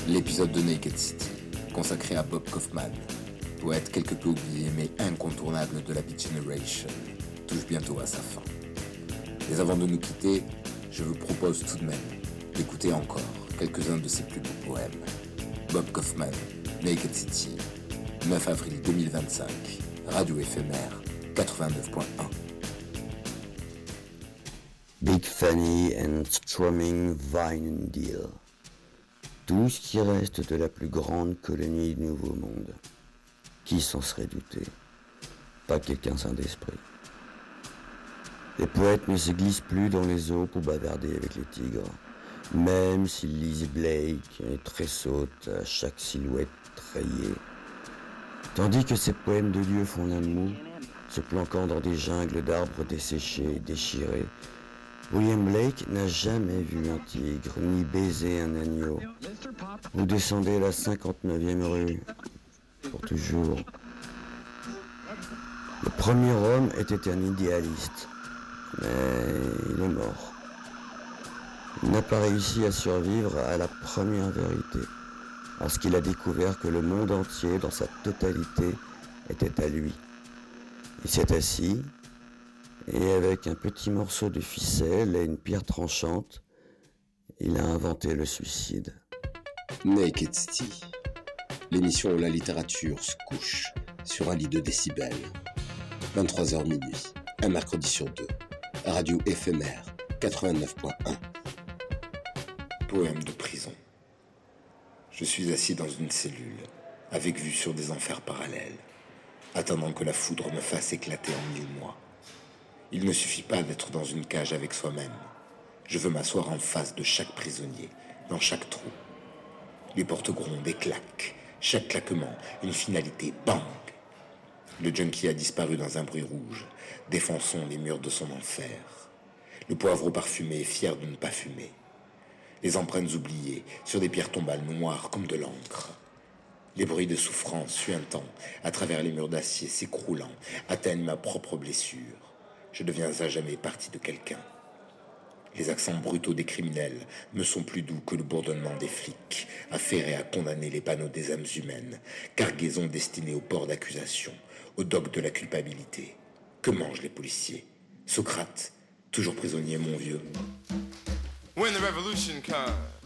L'épisode de Naked City, consacré à Bob Kaufman, poète quelque peu oublié mais incontournable de la Beat Generation, touche bientôt à sa fin. Mais avant de nous quitter, je vous propose tout de même d'écouter encore quelques-uns de ses plus beaux poèmes. Bob Kaufman, Naked City, 9 avril 2025, radio éphémère 89.1. Big Fanny and Strumming Vinedale. Tout ce qui reste de la plus grande colonie du Nouveau Monde. Qui s'en serait douté? Pas quelqu'un sain d'esprit. Les poètes ne se glissent plus dans les eaux pour bavarder avec les tigres, même s'ils lisent Blake et tressautent à chaque silhouette rayée. Tandis que ces poèmes de Dieu font la moue, se planquant dans des jungles d'arbres desséchés et déchirés, William Blake n'a jamais vu un tigre, ni baisé un agneau. Vous descendez la 59e rue, pour toujours. Le premier homme était un idéaliste, mais il est mort. Il n'a pas réussi à survivre à la première vérité, parce qu'il a découvert que le monde entier, dans sa totalité, était à lui. Il s'est assis, et avec un petit morceau de ficelle et une pierre tranchante, il a inventé le suicide. Naked City, l'émission où la littérature se couche sur un lit de décibels. 23h minuit, un mercredi sur deux. Radio éphémère 89.1. Poème de prison. Je suis assis dans une cellule, avec vue sur des enfers parallèles, attendant que la foudre me fasse éclater en 1000 mois. Il ne suffit pas d'être dans une cage avec soi-même. Je veux m'asseoir en face de chaque prisonnier, dans chaque trou. Les portes grondent et claquent. Chaque claquement, une finalité, bang! Le junkie a disparu dans un bruit rouge. Défonçons les murs de son enfer. Le poivreau parfumé, fier de ne pas fumer. Les empreintes oubliées, sur des pierres tombales noires comme de l'encre. Les bruits de souffrance suintants, à travers les murs d'acier s'écroulant, atteignent ma propre blessure. Je deviens à jamais partie de quelqu'un. Les accents brutaux des criminels me sont plus doux que le bourdonnement des flics, affairés à condamner les panneaux des âmes humaines, cargaison destinée au port d'accusation, au dogme de la culpabilité. Que mangent les policiers? Socrate, toujours prisonnier, mon vieux. When the revolution comes